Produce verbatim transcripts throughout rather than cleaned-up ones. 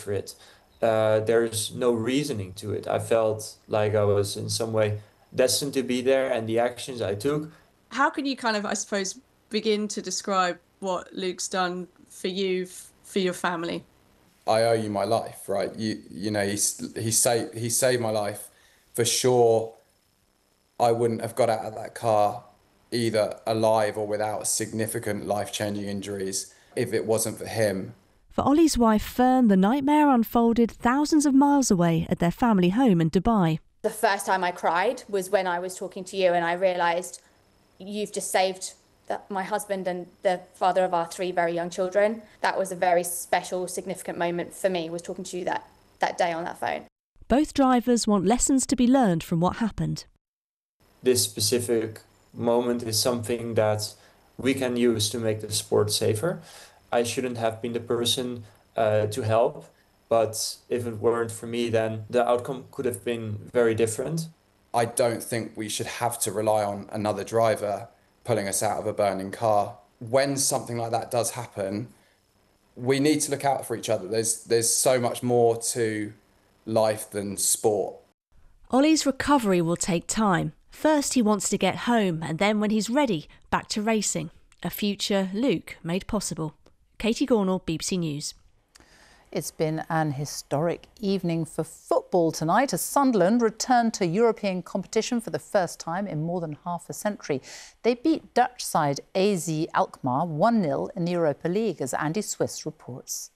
for it. Uh, there's no reasoning to it. I felt like I was in some way destined to be there, and the actions I took. How can you kind of, I suppose, begin to describe what Luke's done for you, for your family? I owe you my life, right? You you know, he's, he saved, he saved my life. For sure, I wouldn't have got out of that car either alive or without significant life-changing injuries if it wasn't for him. For Ollie's wife Fern, the nightmare unfolded thousands of miles away at their family home in Dubai. The first time I cried was when I was talking to you and I realised you've just saved the, my husband and the father of our three very young children. That was a very special, significant moment for me, was talking to you that, that day on that phone. Both drivers want lessons to be learned from what happened. This specific moment is something that we can use to make the sport safer. I shouldn't have been the person uh, to help, but if it weren't for me, then the outcome could have been very different. I don't think we should have to rely on another driver pulling us out of a burning car. When something like that does happen, we need to look out for each other. There's, there's so much more to life than sport. Ollie's recovery will take time. First he wants to get home, and then when he's ready, back to racing. A future Luke made possible. Katie Gornall, B B C News. It's been an historic evening for football tonight as Sunderland returned to European competition for the first time in more than half a century. They beat Dutch side A Z Alkmaar one nil in the Europa League, as Andy Swiss reports.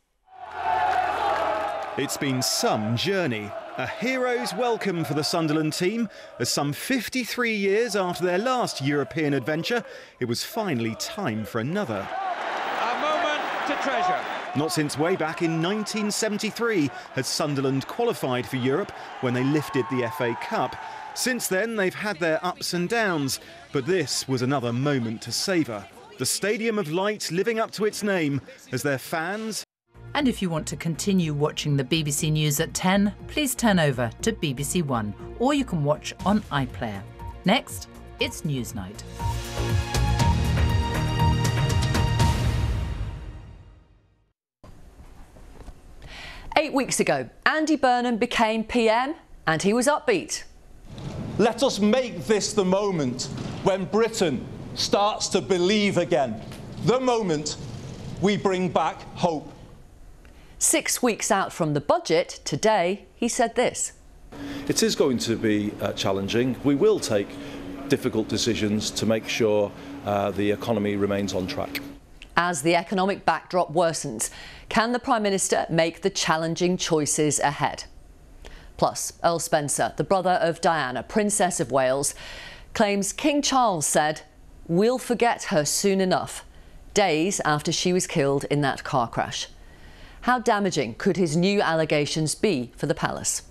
It's been some journey. A hero's welcome for the Sunderland team, as some fifty-three years after their last European adventure, it was finally time for another. A moment to treasure. Not since way back in nineteen seventy-three had Sunderland qualified for Europe when they lifted the F A Cup. Since then, they've had their ups and downs, but this was another moment to savour. The Stadium of Light living up to its name as their fans. And if you want to continue watching the B B C News at ten, please turn over to B B C One, or you can watch on iPlayer. Next, it's Newsnight. Eight weeks ago, Andy Burnham became P M and he was upbeat. Let us make this the moment when Britain starts to believe again. The moment we bring back hope. Six weeks out from the budget, today he said this. It is going to be uh, challenging. We will take difficult decisions to make sure uh, the economy remains on track. As the economic backdrop worsens, can the Prime Minister make the challenging choices ahead? Plus, Earl Spencer, the brother of Diana, Princess of Wales, claims King Charles said, "We'll forget her soon enough," days after she was killed in that car crash. How damaging could his new allegations be for the palace?